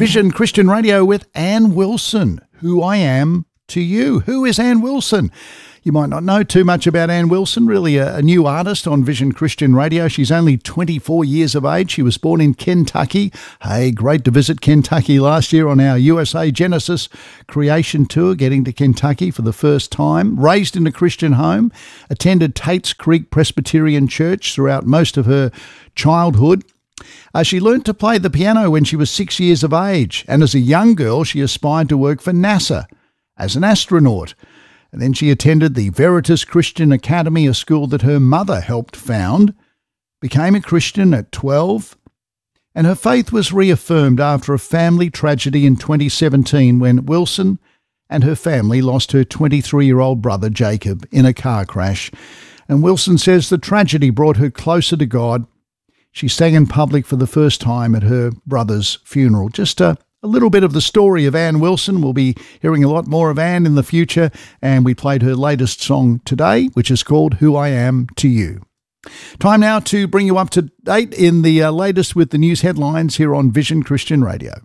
Vision Christian Radio with Ann Wilson, Who I Am to You. Who is Ann Wilson? You might not know too much about Ann Wilson, really a new artist on Vision Christian Radio. She's only 24 years of age. She was born in Kentucky. Hey, great to visit Kentucky last year on our USA Genesis creation tour, getting to Kentucky for the first time. Raised in a Christian home, attended Tate's Creek Presbyterian Church throughout most of her childhood. She learnt to play the piano when she was 6 years of age, and as a young girl she aspired to work for NASA as an astronaut. And then she attended the Veritas Christian Academy, a school that her mother helped found, became a Christian at 12, and her faith was reaffirmed after a family tragedy in 2017 when Wilson and her family lost her 23-year-old brother Jacob in a car crash. And Wilson says the tragedy brought her closer to God. She sang in public for the first time at her brother's funeral. Just a little bit of the story of Ann Wilson. We'll be hearing a lot more of Ann in the future, and we played her latest song today, which is called Who I Am to You. Time now to bring you up to date in the latest with the news headlines here on Vision Christian Radio.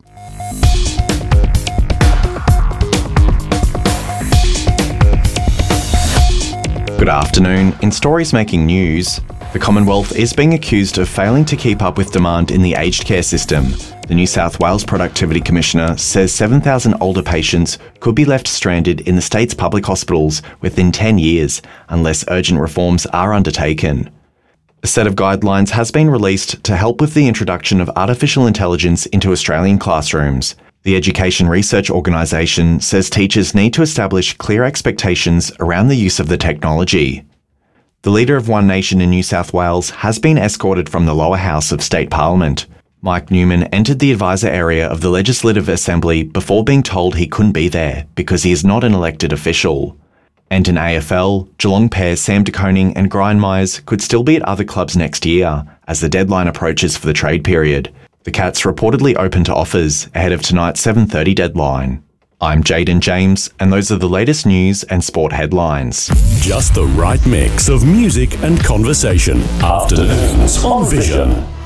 Good afternoon. In stories making news, the Commonwealth is being accused of failing to keep up with demand in the aged care system. The New South Wales Productivity Commissioner says 7,000 older patients could be left stranded in the state's public hospitals within 10 years unless urgent reforms are undertaken. A set of guidelines has been released to help with the introduction of artificial intelligence into Australian classrooms. The Education Research Organisation says teachers need to establish clear expectations around the use of the technology. The leader of One Nation in New South Wales has been escorted from the lower house of State Parliament. Mike Newman entered the advisor area of the Legislative Assembly before being told he couldn't be there because he is not an elected official. And in AFL, Geelong pairs Sam De Koning and Brian Myers could still be at other clubs next year as the deadline approaches for the trade period. The Cats reportedly open to offers ahead of tonight's 7:30 deadline. I'm Jaden James, and those are the latest news and sport headlines. Just the right mix of music and conversation. Afternoons on Vision.